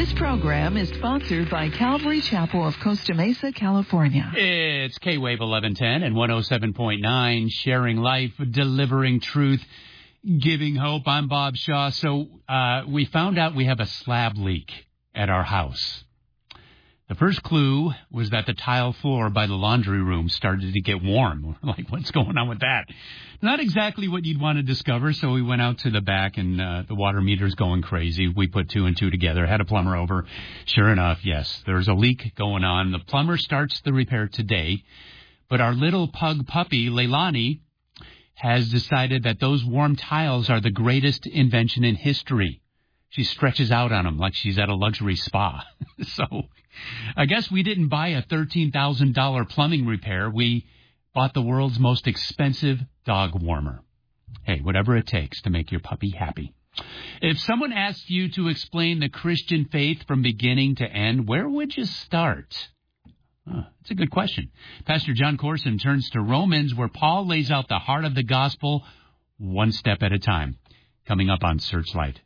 This program is sponsored by Calvary Chapel of Costa Mesa, California. It's K-Wave 1110 and 107.9, sharing life, delivering truth, giving hope. I'm Bob Shaw. So we found out we have a slab leak at our house. The first clue was that the tile floor by the laundry room started to get warm. We're like, what's going on with that? Not exactly what you'd want to discover, so we went out to the back, and the water meter's going crazy. We put two and two together, had a plumber over. Sure enough, yes, there's a leak going on. The plumber starts the repair today, but our little pug puppy, Leilani, has decided that those warm tiles are the greatest invention in history. She stretches out on them like she's at a luxury spa. So I guess we didn't buy a $13,000 plumbing repair. We bought the world's most expensive dog warmer. Hey, whatever it takes to make your puppy happy. If someone asked you to explain the Christian faith from beginning to end, where would you start? That's a good question. Pastor John Corson turns to Romans, where Paul lays out the heart of the gospel one step at a time. Coming up on Searchlight.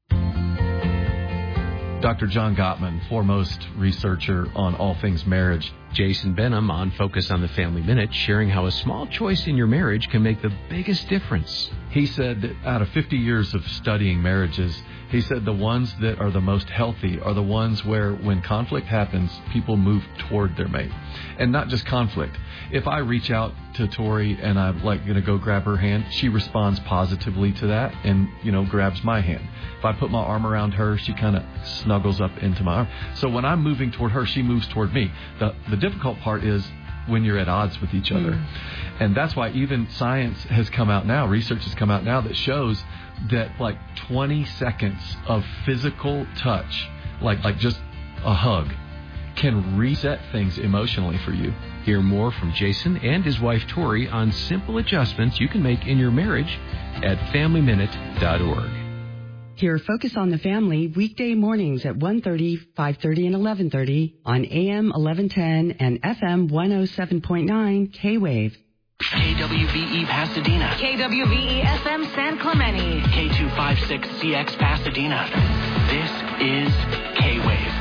Dr. John Gottman, foremost researcher on all things marriage. Jason Benham on Focus on the Family Minute, sharing how a small choice in your marriage can make the biggest difference. He said that out of 50 years of studying marriages, he said the ones that are the most healthy are the ones where when conflict happens, people move toward their mate. And not just conflict. If I reach out to Tori and I'm going to go grab her hand, she responds positively to that and, grabs my hand. If I put my arm around her, she kind of snuggles up into my arm. So when I'm moving toward her, she moves toward me. The difficult part is when you're at odds with each other. And that's why even science has come out now, research has come out now that shows that 20 seconds of physical touch, like just a hug, can reset things emotionally for you. Hear more from Jason and his wife Tori on simple adjustments you can make in your marriage at FamilyMinute.org. Hear Focus on the Family weekday mornings at 1:30, 5:30, and 11:30 on AM 1110 and FM 107.9 K-Wave. KWVE Pasadena. KWVE FM San Clemente. K256CX Pasadena. This is K-Wave.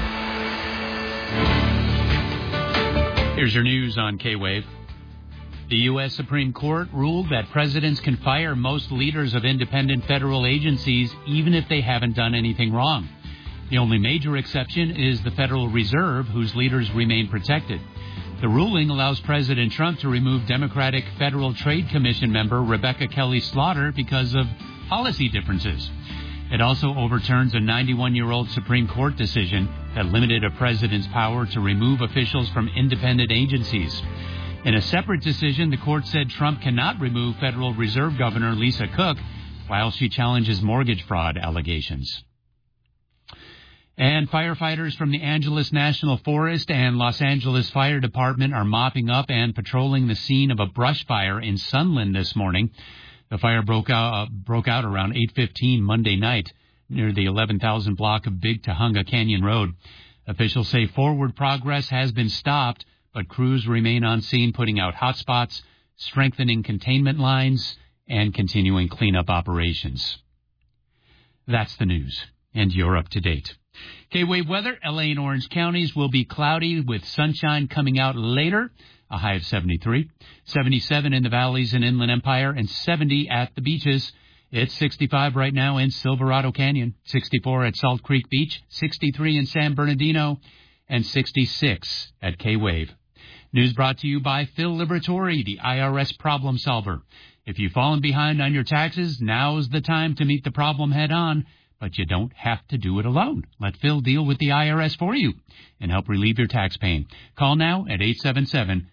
Here's your news on K-Wave. The U.S. Supreme Court ruled that presidents can fire most leaders of independent federal agencies even if they haven't done anything wrong. The only major exception is the Federal Reserve, whose leaders remain protected. The ruling allows President Trump to remove Democratic Federal Trade Commission member Rebecca Kelly Slaughter because of policy differences. It also overturns a 91-year-old Supreme Court decision that limited a president's power to remove officials from independent agencies. In a separate decision, the court said Trump cannot remove Federal Reserve Governor Lisa Cook while she challenges mortgage fraud allegations. And firefighters from the Angeles National Forest and Los Angeles Fire Department are mopping up and patrolling the scene of a brush fire in Sunland this morning. The fire broke out around 8:15 Monday night near the 11,000 block of Big Tahunga Canyon Road. Officials say forward progress has been stopped, but crews remain on scene putting out hotspots, strengthening containment lines, and continuing cleanup operations. That's the news, and you're up to date. K-Wave weather, LA and Orange counties will be cloudy with sunshine coming out later, a high of 73, 77 in the valleys and Inland Empire, and 70 at the beaches. It's 65 right now in Silverado Canyon, 64 at Salt Creek Beach, 63 in San Bernardino, and 66 at K-Wave. News brought to you by Phil Liberatore, the IRS problem solver. If you've fallen behind on your taxes, now's the time to meet the problem head on. But you don't have to do it alone. Let Phil deal with the IRS for you and help relieve your tax pain. Call now at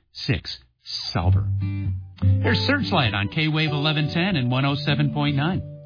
877-6-SOLVER. Here's Searchlight on K-Wave 1110 and 107.9.